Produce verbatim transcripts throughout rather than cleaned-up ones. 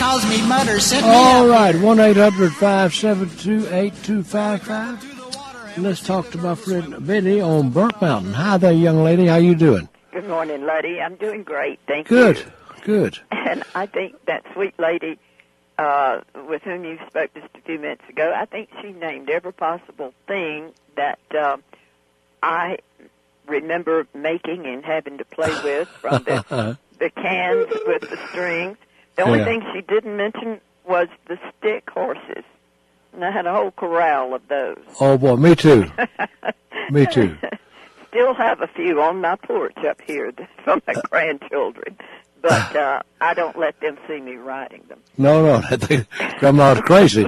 calls me Mudder. Set me All up. right, one eight hundred five seven two eight two five five. Let's talk to my friend Betty on Burnt Mountain. Hi there, young lady. How you doing? Good morning, Letty. I'm doing great, thank Good, you. good. And I think that sweet lady uh, with whom you spoke just a few minutes ago, I think she named every possible thing that uh, I remember making and having to play with, from the, the cans with the strings. The only Yeah. thing she didn't mention was the stick horses. And I had a whole corral of those. Oh, boy, me too. Me too. Still have a few on my porch up here from my grandchildren, but uh, I don't let them see me riding them. No, no, I think Grandma's crazy.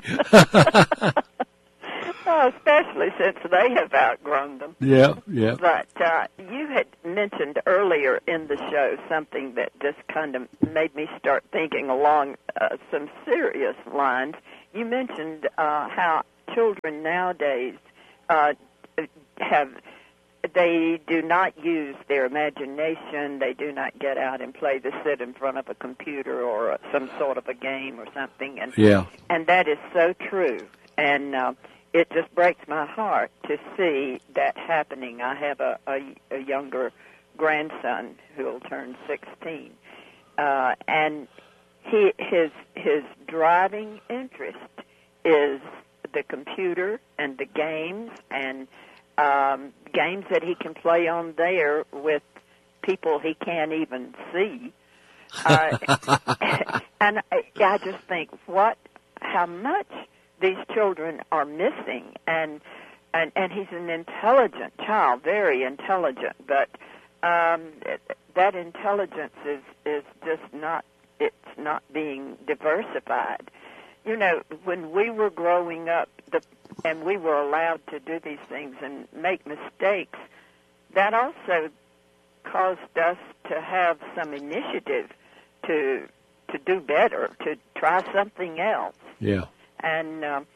Oh, especially since they have outgrown them. Yeah, yeah. But uh, you had mentioned earlier in the show something that just kind of made me start thinking along uh, some serious lines. You mentioned uh, how children nowadays uh, have, they do not use their imagination. They do not get out and play to sit in front of a computer or uh, some sort of a game or something. And, Yeah. and that is so true. And uh, it just breaks my heart to see that happening. I have a, a, a younger grandson who will turn sixteen. Uh, and he his his driving interest is the computer and the games and um, games that he can play on there with people he can't even see. Uh, and I, I just think what how much these children are missing, and and and he's an intelligent child, very intelligent, but um, that intelligence is is just not. It's not being diversified. You know, when we were growing up, the, and we were allowed to do these things and make mistakes, that also caused us to have some initiative to to do better, to try something else. Yeah. And um,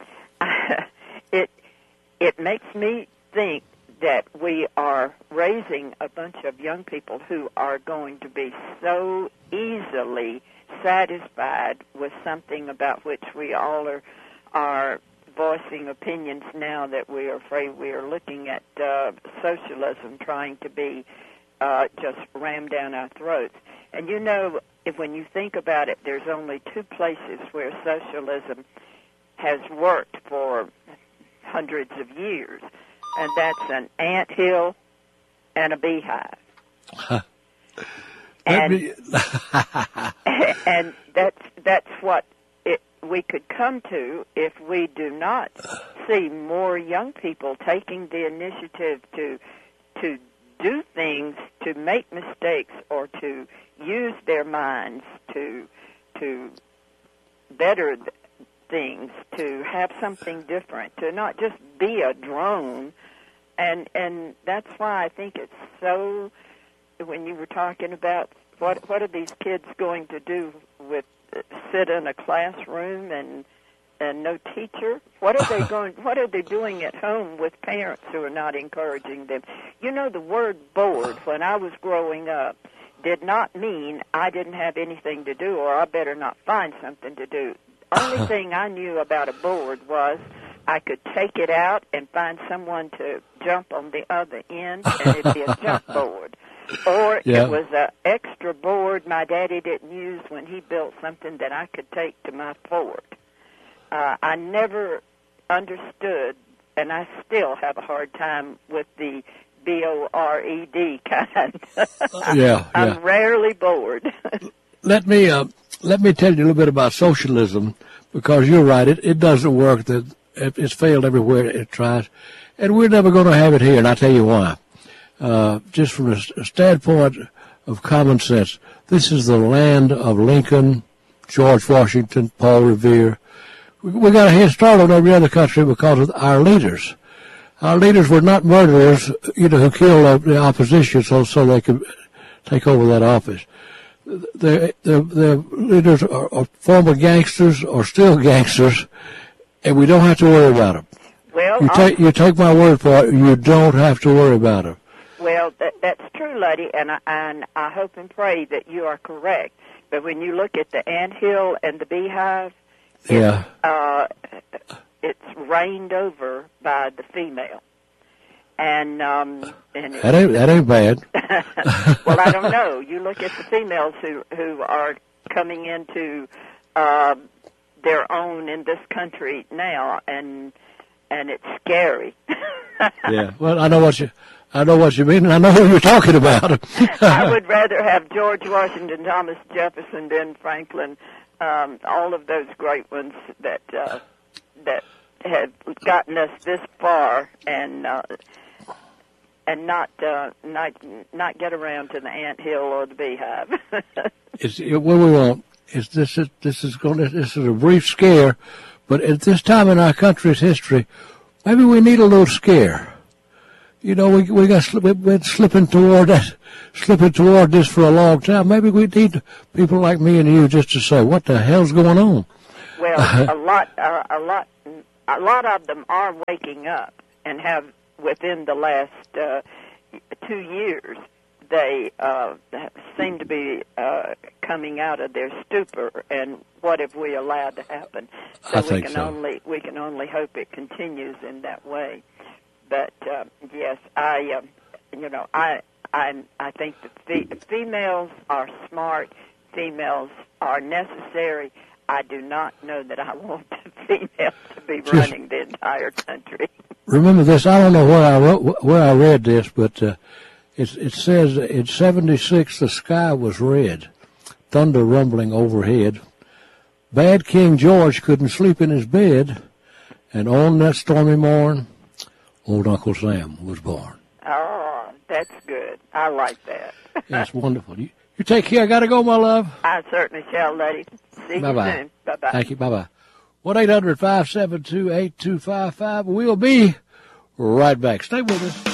it it makes me think that we are raising a bunch of young people who are going to be so easily satisfied with something about which we all are are voicing opinions now, that we are afraid we are looking at uh, socialism trying to be uh, just rammed down our throats. And you know, if when you think about it, there's only two places where socialism has worked for hundreds of years, and that's an anthill and a beehive. and and that's that's what it, we could come to if we do not see more young people taking the initiative to to do things, to make mistakes, or to use their minds to to better things, to have something different, to not just be a drone. And and that's why I think it's so, when you were talking about what what are these kids going to do with uh, sit in a classroom and and no teacher? What are they going what are they doing at home with parents who are not encouraging them? You know, the word bored when I was growing up did not mean I didn't have anything to do or I better not find something to do. Only thing I knew about a board was I could take it out and find someone to jump on the other end, and it'd be a jump board. Or Yeah. it was an extra board my daddy didn't use when he built something that I could take to my fort. Uh, I never understood, and I still have a hard time with the B O R E D kind. Yeah, I'm yeah. rarely bored. Let me uh, let me tell you a little bit about socialism, because you're right. It it doesn't work. That it, it's failed everywhere it tries, and we're never going to have it here. And I'll tell you why. Uh, just from a, a standpoint of common sense, this is the land of Lincoln, George Washington, Paul Revere. We, we got a head start on every other country because of our leaders. Our leaders were not murderers, you know, who killed uh, the opposition so so they could take over that office. The the, the leaders are, are former gangsters or still gangsters, and we don't have to worry about them. Well, You take you take my word for it. You don't have to worry about them. Well, that, that's true, Luddy, and I, and I hope and pray that you are correct. but when you look at the anthill and the beehive, yeah, it's, uh, it's reigned over by the female. And um, and that ain't that ain't bad. Well, I don't know. You look at the females who who are coming into uh, their own in this country now, and and it's scary. Yeah. Well, I know what you I know what you mean, and I know who you're talking about. I would rather have George Washington, Thomas Jefferson, Ben Franklin, um, all of those great ones that uh, that have gotten us this far, and. Uh, And not uh, not not get around to the anthill or the beehive. It's what we want. Is this is this is going? This is a brief scare, but at this time in our country's history, maybe we need a little scare. You know, we we got we've been slipping toward that, slipping toward this for a long time. Maybe we need people like me and you just to say, "What the hell's going on?" Well, a lot, uh, a lot, a lot of them are waking up and have. Within the last uh, two years, they uh, seem to be uh, coming out of their stupor. And what have we allowed to happen? So I we think can so. only we can only hope it continues in that way. But uh, yes, I uh, you know I I I think the fe- females are smart. Females are necessary. I do not know that I want the females to be Just, running the entire country. Remember this. I don't know where I wrote, where I read this, but uh, it, it says in seventy-six the sky was red, thunder rumbling overhead. Bad King George couldn't sleep in his bed, and on that stormy morn, old Uncle Sam was born. Oh, that's good. I like that. That's wonderful. You, you take care. I got to go, my love. I certainly shall, lady. See Bye-bye. you soon. Bye-bye. Thank you. Bye-bye. one eight hundred five seven two eight two five five. We'll be right back. Stay with us.